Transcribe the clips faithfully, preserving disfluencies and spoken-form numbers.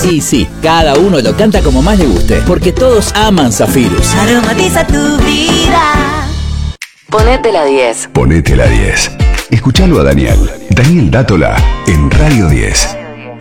Y sí, cada uno lo canta como más le guste, porque todos aman Zafirus. Aromatiza tu vida. Ponete la diez. Ponete la diez. Escuchalo a Daniel. Daniel Dátola en Radio diez.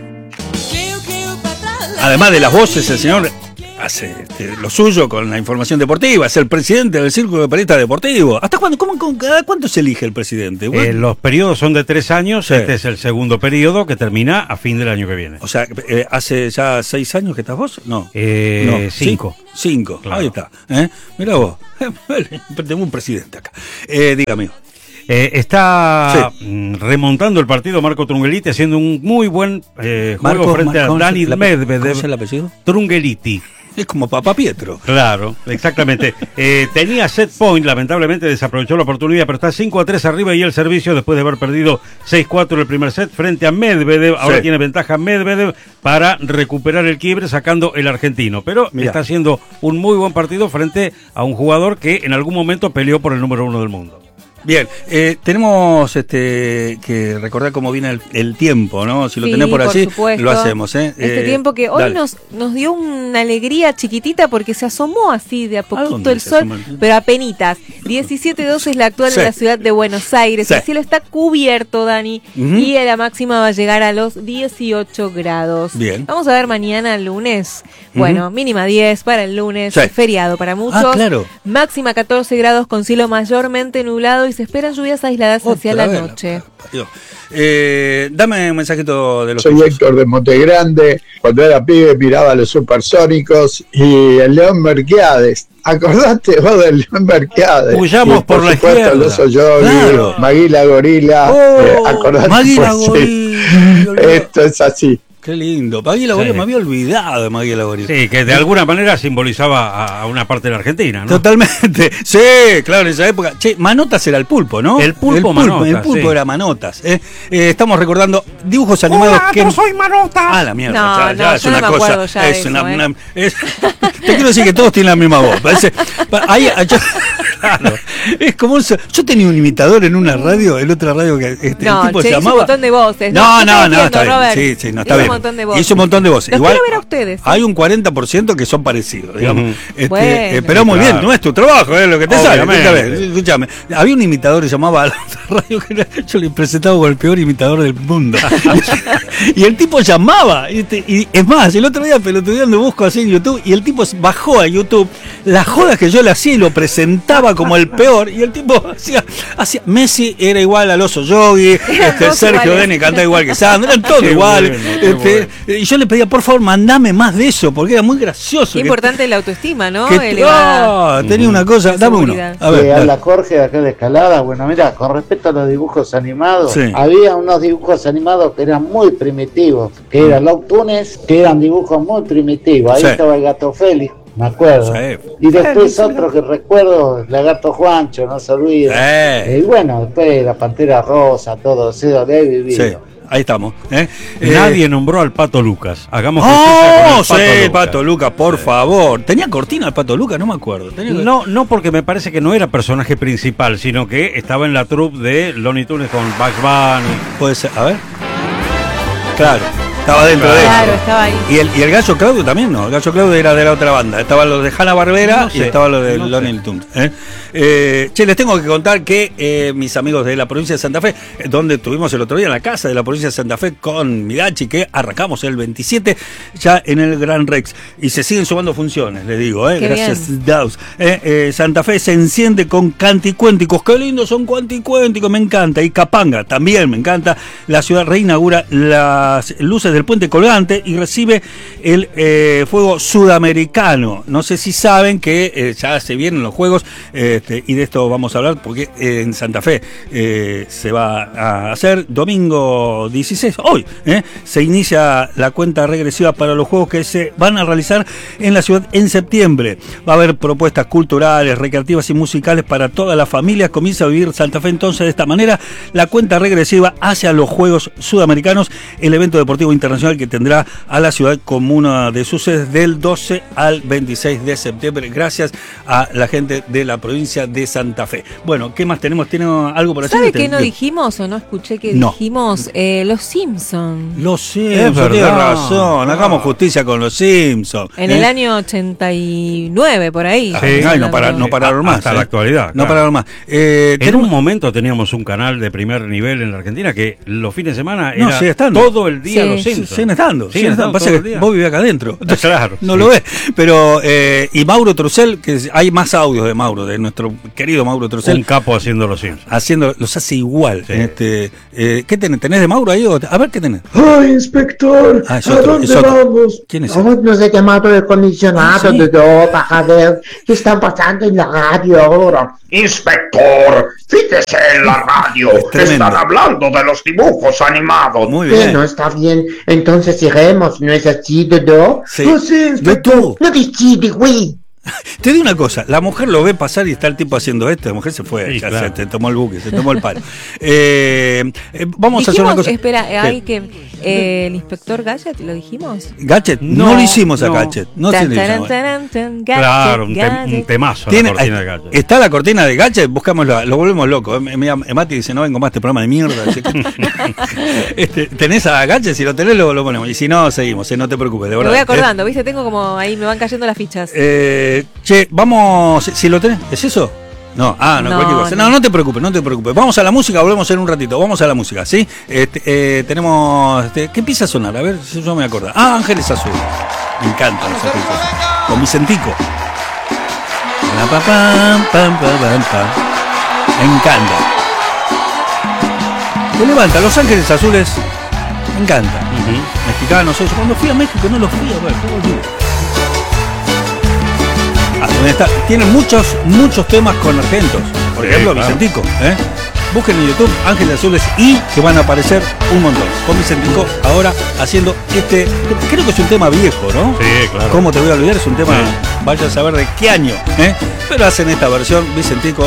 Además de las voces, el señor hace este, lo suyo con la información deportiva, es el presidente del Círculo de Periodistas Deportivos. ¿Hasta cuándo? ¿Cómo, cómo, cada cuánto se elige el presidente? Bueno. Eh, los periodos son de tres años, sí. Este es el segundo periodo que termina a fin del año que viene. O sea, eh, ¿hace ya seis años que estás vos? No. Eh, no. Cinco. ¿Sí? Cinco, claro. Ahí está. ¿Eh? Mirá vos, tengo un presidente acá. Eh, dígame. Eh, está sí. remontando el partido Marco Trungeliti, haciendo un muy buen eh, juego Marco, frente Marco, a Dani Medvedev. ¿Cómo es el apellido? Trungeliti. Es como Papá Pietro. Claro, exactamente. eh, tenía set point, lamentablemente desaprovechó la oportunidad, pero está cinco a tres arriba y el servicio después de haber perdido seis cuatro el primer set frente a Medvedev. Ahora sí. Tiene ventaja Medvedev para recuperar el quiebre sacando el argentino. Pero Mirá. está haciendo un muy buen partido frente a un jugador que en algún momento peleó por el número uno del mundo. Bien, eh, tenemos este que recordar cómo viene el, el tiempo, ¿no? Si lo sí, tenés por allí, por lo hacemos, ¿eh? Este eh, tiempo que hoy nos, nos dio una alegría chiquitita porque se asomó así de a poquito el sol, pero apenitas. diecisiete doce es la actual sí. en la ciudad de Buenos Aires. Sí. El cielo está cubierto, Dani, uh-huh. y la máxima va a llegar a los dieciocho grados. Bien. Vamos a ver mañana lunes. Uh-huh. Bueno, mínima diez para el lunes, sí. feriado para muchos. Ah, claro. Máxima catorce grados con cielo mayormente nublado y se esperan lluvias aisladas hacia Otra la vez, noche. Eh, dame un mensajito de los Soy Héctor de Montegrande. Cuando era pibe miraba a los Supersónicos y el León Merquiades. ¿Acordaste vos del León Merquiades? Huyamos por, por la supuesto, izquierda. El Oso Yogi, claro. Maguila Gorila. Oh, eh, ¿Acordate? Maguila Gorila. Esto es así. Qué lindo. Maguila Gorila, sí. me había olvidado de Maguila Gorila. Sí, que de alguna manera simbolizaba a una parte de la Argentina, ¿no? Totalmente. Sí, claro, en esa época. Che, Manotas era el pulpo, ¿no? El pulpo, el pulpo Manotas. El pulpo sí. era Manotas. ¿eh? Eh, estamos recordando dibujos animados. Hola, que... yo soy Manotas. Ah, la mierda. No, ya, no, ya es yo una no me cosa. acuerdo ya es de una, eso, una, ¿eh? es... Te quiero decir que todos tienen la misma voz. Parece... Hay, yo... Claro. Es como un... Yo tenía un imitador en una radio, en otra radio que este, no, el tipo che, se hizo llamaba. un montón de voces. No, no, no, no está bien. Robert. Sí, sí, no, está hizo bien. un montón de voces. Hizo un montón de voces. Los Igual, quiero ver a ustedes. ¿eh? Hay un cuarenta por ciento que son parecidos, digamos. Uh-huh. este, bueno, eh, pero muy claro. bien, no es tu trabajo, es lo que te Obviamente. sale. Escúchame, había un imitador que se llamaba a la radio que era, yo le presentaba como el peor imitador del mundo. Y el tipo llamaba. Y, te, y es más, el otro día pelotudeando busco así en YouTube y el tipo bajó a YouTube las jodas que yo le hacía y lo presentaba como el peor. Y el tipo hacía, hacía Messi era igual al Oso Yogi, este, Sergio Dene cantaba igual que Sandro, eran todos iguales. Bueno, este, bueno. Y yo le pedía, por favor, mandame más de eso, porque era muy gracioso. Qué que, importante la autoestima, ¿no? Que, oh, tenía una cosa, dame uno. A ver, eh, habla Jorge de acá de Escalada. Bueno, mira, con respecto a los dibujos animados, sí. había unos dibujos animados que eran muy primitivos, que eran Lock Tunes, que eran dibujos muy primitivos. Ahí sí. estaba el Gato Félix. Me acuerdo. Sí. Y después otro que recuerdo, Lagarto Juancho, no se olvida. Eh. Y bueno, después la Pantera Rosa, todo eso de vivido. Sí. Ahí estamos. ¿eh? Nadie eh, nombró al Pato Lucas. Hagamos ¡Oh, sí, Pato Lucas. Pato Lucas, por sí. favor! ¿Tenía cortina el Pato Lucas? No me acuerdo. ¿Tenía... No, no, porque me parece que no era personaje principal, sino que estaba en la troupe de Looney Tunes con Bugs Bunny. Puede ser. A ver. Claro. Estaba dentro claro, de eso. Claro, estaba ahí. Y el, y el Gallo Claudio también, ¿no? El Gallo Claudio era de la otra banda. Estaban los de Hanna-Barbera no sé, y estaba los de no Looney Tunes. ¿eh? Eh, che, les tengo que contar que eh, mis amigos de la provincia de Santa Fe, donde estuvimos el otro día en la casa de la provincia de Santa Fe con Midachi, que arrancamos el veintisiete ya en el Gran Rex. Y se siguen sumando funciones, les digo, ¿eh? Qué gracias, Daus. Eh, eh, Santa Fe se enciende con canticuénticos. Qué lindos son canticuénticos, me encanta. Y Capanga también me encanta. La ciudad reinaugura las luces del puente colgante y recibe el eh, fuego sudamericano. No sé si saben que eh, ya se vienen los juegos este, y de esto vamos a hablar porque eh, en Santa Fe eh, se va a hacer domingo dieciséis, hoy eh, se inicia la cuenta regresiva para los juegos que se van a realizar en la ciudad en septiembre. Va a haber propuestas culturales, recreativas y musicales para toda la familia. Comienza a vivir Santa Fe entonces de esta manera la cuenta regresiva hacia los Juegos Sudamericanos, el evento deportivo internacional internacional que tendrá a la ciudad como una de sus sedes del doce al veintiséis de septiembre, gracias a la gente de la provincia de Santa Fe. Bueno, ¿qué más tenemos? ¿Tiene algo por allí? ¿Sabe qué no dijimos o no escuché que no. dijimos? Eh, los Simpsons. Los Simpsons, tiene razón, hagamos justicia con los Simpsons. En ¿eh? el año ochenta y nueve, por ahí. Sí. Ay, no, para, no pararon más. Hasta ¿eh? la actualidad. No claro. pararon más. Eh, en un momento teníamos un canal de primer nivel en la Argentina que los fines de semana no, era sigue estando. todo el día sí. los Simpsons. Siguen estando. Siguen estando Pasa todo que el día. vos vivís acá adentro. Entonces, claro. No sí. lo ves. Pero, eh, y Mauro Trocel, que hay más audios de Mauro, de nuestro querido Mauro Trocel. Un capo haciendo los Simpsons. Haciendo, los hace igual. Sí. En este, eh, ¿qué tenés? ¿Tenés de Mauro ahí? O, a ver, ¿qué tenés? ¡Ay, inspector! Ah, es ¿A otro, dónde es otro. vamos? ¿Quién es? Vamos, no sé qué más de acondicionado, Ah, ¿sí? de todo, para ver qué están pasando en la radio ahora. Inspector, fíjese en la radio. Están hablando de los dibujos animados. Muy bien. Bueno, está bien. Entonces iremos, ¿no es así, Dodo? Sí. Oh, sí, inspector. No decide, güey. Te digo una cosa, la mujer lo ve pasar y está el tipo haciendo esto, la mujer se fue, Sí, ya claro. se te tomó el buque, se tomó el palo. eh, eh, vamos Dijimos, a hacer una cosa. Espera, ¿Qué? hay que eh, el inspector Gadget, ¿lo dijimos? Gadget, no, No, lo hicimos a no. Gadget. No Tan, se le taran, hizo. taran, tan, Gadget, Claro, un, tem- Gadget. un temazo Tiene- la cortina de Gadget. Está la cortina de Gadget, buscámosla, lo volvemos loco. Eh, mira, Mati dice, no vengo más a este programa de mierda. este, ¿Tenés a Gadget? Si lo tenés, lo, lo ponemos. Y si no, seguimos, eh, no te preocupes, de Me verdad. voy acordando, ¿viste? Tengo como ahí, me van cayendo las fichas. Eh, che, vamos, si, si lo tenés, ¿es eso? No, ah, no, No, cualquier cosa. No, no. no te preocupes, no te preocupes. Vamos a la música, volvemos en un ratito. Vamos a la música, ¿sí? Este, eh, tenemos. Este, ¿qué empieza a sonar? A ver si yo me acuerdo. Ah, Ángeles Azules. Me encantan los Ángeles Azules. Con Vicentico. Pa, pa, pam, pam, pam, pam, pam. Me encanta. Te levanta, Los Ángeles Azules. Me encanta. Uh-huh. Mexicanos, eso. Cuando fui a México no los fui a ver, ¿cómo olvido? Está, tienen muchos, muchos temas con argentos. Por Sí, ejemplo, claro. Vicentico. ¿eh? Busquen en YouTube Ángeles Azules y que van a aparecer un montón. Con Vicentico ahora haciendo este. Creo que es un tema viejo, ¿no? Sí, claro. ¿Cómo te voy a olvidar? Es un tema, Sí. vaya a saber de qué año. ¿eh? Pero hacen esta versión, Vicentico.